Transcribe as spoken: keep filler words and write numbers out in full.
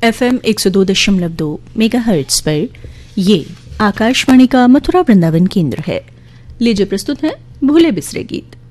FM एक सौ दो दशमलव दो मेगाहर्ट्ज पर ये आकाशवाणी का मथुरा वृंदावन केंद्र है। लीजिए प्रस्तुत है भूले बिसरे गीत।